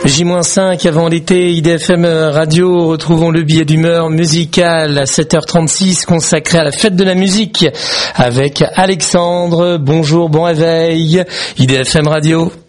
J-5 avant l'été, IDFM Radio, retrouvons le billet d'humeur musical à 7h36 consacré à la fête de la musique avec Alexandre. Bonjour, bon réveil, IDFM Radio.